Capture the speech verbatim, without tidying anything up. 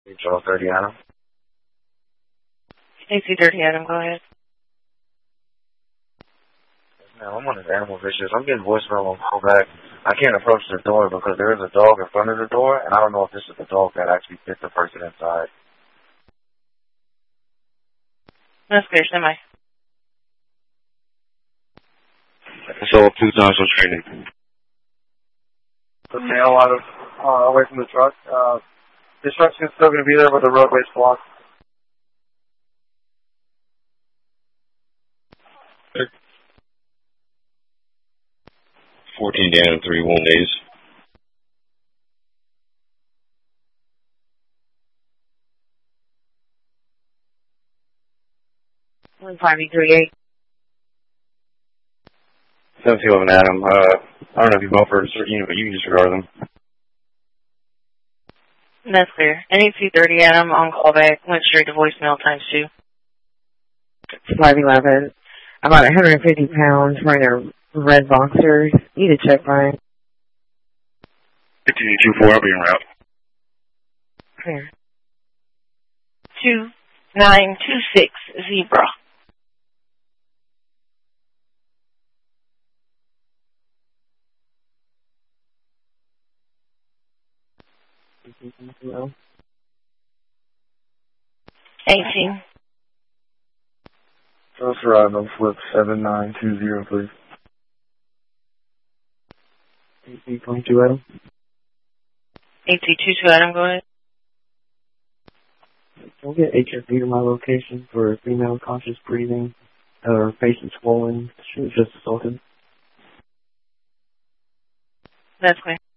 Charles thirty Adam. A C thirty Adam, go ahead. Now, I'm on this animal vicious. I'm getting voicemail on call back. I can't approach the door because there is a dog in front of the door, and I don't know if this is the dog that actually bit the person inside. That's clear, semi. So, two times for training. The tail out of, uh, away from the truck. Uh, destruction's still going to be there, but the roadway's blocked. fourteen down and three one days. one five three eight. seven two eleven Adam. Uh, I don't know if you buffer a certain unit, but you can disregard them. That's clear. N A C thirty Adam on callback. Went straight to voicemail times two. five eleven. About one hundred fifty pounds wearing a red boxers. Need to check Brian. fifteen two four, I'll be en route. Clear. two nine two six Zebra. eighteen. That's right, on flip seven nine two zero, please. eighteen point two Adam. A C two two Adam, go ahead. We'll get H F B to my location for female conscious breathing. Her face is swollen. She was just assaulted. That's clear.